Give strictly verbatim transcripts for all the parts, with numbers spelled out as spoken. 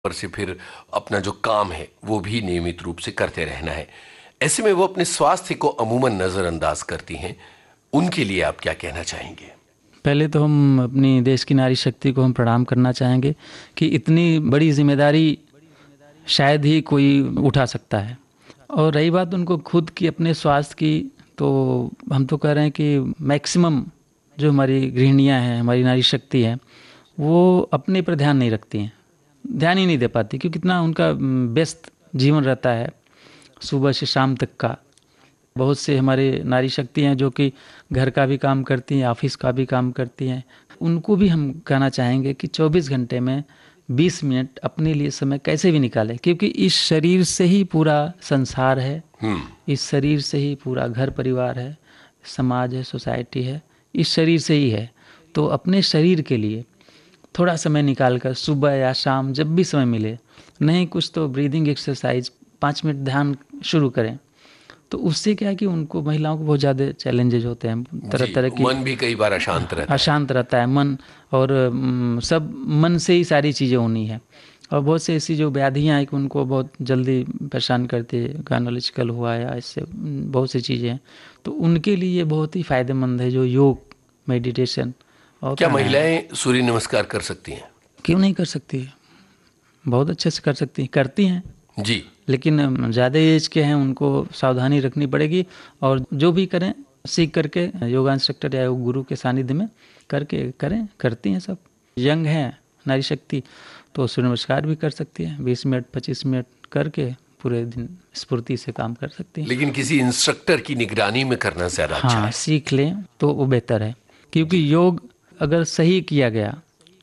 पर से फिर अपना जो काम है वो भी नियमित रूप से करते रहना है। ऐसे में वो अपने स्वास्थ्य को अमूमन नज़रअंदाज करती हैं। उनके लिए आप क्या कहना चाहेंगे? पहले तो हम अपनी देश की नारी शक्ति को हम प्रणाम करना चाहेंगे कि इतनी बड़ी जिम्मेदारी शायद ही कोई उठा सकता है। और रही बात उनको खुद की अपने स्वास्थ्य की, तो हम तो कह रहे हैं कि मैक्सिमम जो हमारी गृहिणियां हैं, हमारी नारी शक्ति है, वो अपने पर ध्यान नहीं रखती हैं, ध्यान ही नहीं दे पाती, क्योंकि कितना उनका व्यस्त जीवन रहता है सुबह से शाम तक का। बहुत से हमारे नारी शक्ति हैं जो कि घर का भी काम करती हैं, ऑफिस का भी काम करती हैं। उनको भी हम कहना चाहेंगे कि चौबीस घंटे में बीस मिनट अपने लिए समय कैसे भी निकालें, क्योंकि इस शरीर से ही पूरा संसार है, इस शरीर से ही पूरा घर परिवार है, समाज है, सोसाइटी है, इस शरीर से ही है। तो अपने शरीर के लिए थोड़ा समय निकाल कर सुबह या शाम जब भी समय मिले, नहीं कुछ तो ब्रीदिंग एक्सरसाइज पाँच मिनट ध्यान शुरू करें। तो उससे क्या है कि उनको, महिलाओं को बहुत ज़्यादा चैलेंजेज होते हैं, तरह तरह की, मन भी कई बार अशांत रहता है अशांत रहता है मन, और सब मन से ही सारी चीज़ें होनी है। और बहुत से ऐसी जो व्याधियाँ हैं कि उनको बहुत जल्दी परेशान करती है, गायनोलॉजिकल हुआ या इससे बहुत सी चीज़ें हैं। तो उनके लिए बहुत ही फ़ायदेमंद है जो योग, मेडिटेशन। और क्या महिलाएं सूर्य नमस्कार कर सकती हैं? क्यों नहीं कर सकती, बहुत अच्छे से कर सकती हैं, करती हैं जी। लेकिन ज़्यादा एज के हैं, उनको सावधानी रखनी पड़ेगी। और जो भी करें सीख करके योगा इंस्ट्रक्टर या योग गुरु के सानिध्य में करके करें, करती हैं सब। यंग हैं नारी शक्ति तो सूर्य नमस्कार भी कर सकती है, बीस मिनट पच्चीस मिनट करके पूरे दिन स्फूर्ति से काम कर सकती हैं। लेकिन किसी इंस्ट्रक्टर की निगरानी में करना ज़्यादा अच्छा हाँ, है। सीख लें तो वो बेहतर है, क्योंकि योग अगर सही किया गया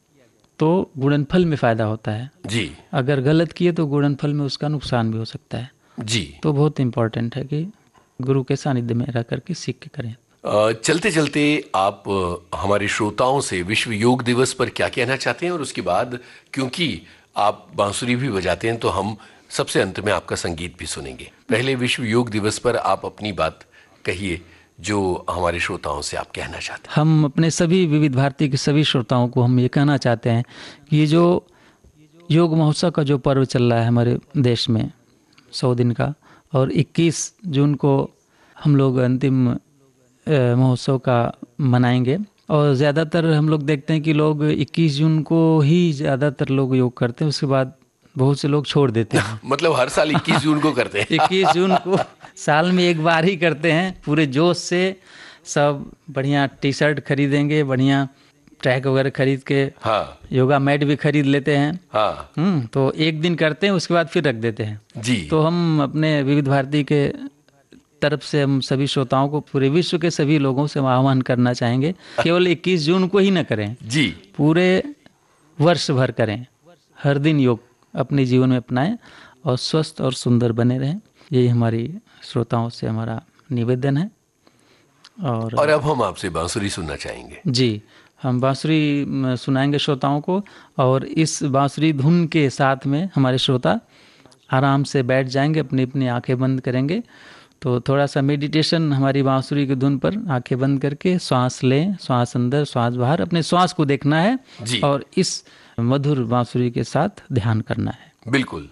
तो गुणनफल में फ़ायदा होता है जी। अगर गलत किए तो गुणनफल में उसका नुकसान भी हो सकता है जी। तो बहुत इम्पोर्टेंट है कि गुरु के सानिध्य में रह करके सीख के करें। चलते चलते आप हमारे श्रोताओं से विश्व योग दिवस पर क्या कहना चाहते हैं? और उसके बाद, क्योंकि आप बांसुरी भी बजाते हैं, तो हम सबसे अंत में आपका संगीत भी सुनेंगे। पहले विश्व योग दिवस पर आप अपनी बात कहिए जो हमारे श्रोताओं से आप कहना चाहते हैं। हम अपने सभी विविध भारती के सभी श्रोताओं को हम ये कहना चाहते हैं कि ये जो योग महोत्सव का जो पर्व चल रहा है हमारे देश में सौ दिन का, और इक्कीस जून को हम लोग अंतिम महोत्सव का मनाएंगे। और ज़्यादातर हम लोग देखते हैं कि लोग इक्कीस जून को ही ज़्यादातर लोग योग करते हैं, उसके बाद बहुत से लोग छोड़ देते हैं। मतलब हर साल इक्कीस जून को करते हैं? इक्कीस जून को साल में एक बार ही करते हैं, पूरे जोश से सब बढ़िया टी शर्ट खरीदेंगे, बढ़िया ट्रैक वगैरह खरीद के, हाँ, योगा मैट भी खरीद लेते हैं। हाँ। हम्म तो एक दिन करते हैं, उसके बाद फिर रख देते हैं। जी। तो हम अपने विविध भारती के तरफ से हम सभी श्रोताओं को, पूरे विश्व के सभी लोगों से आह्वान करना चाहेंगे, केवल इक्कीस जून को ही न करें जी, पूरे वर्ष भर करें, हर दिन योग अपने जीवन में अपनाएं और स्वस्थ और सुंदर बने रहें। यही हमारी श्रोताओं से हमारा निवेदन है। और और अब हम आपसे बांसुरी सुनना चाहेंगे। जी, हम बांसुरी सुनाएंगे श्रोताओं को, और इस बांसुरी धुन के साथ में हमारे श्रोता आराम से बैठ जाएंगे, अपनी अपनी आंखें बंद करेंगे। तो थोड़ा सा मेडिटेशन हमारी बांसुरी की धुन पर आंखें बंद करके श्वास लें, श्वास अंदर श्वास बाहर, अपने श्वास को देखना है जी। और इस मधुर बांसुरी के साथ ध्यान करना है। बिल्कुल।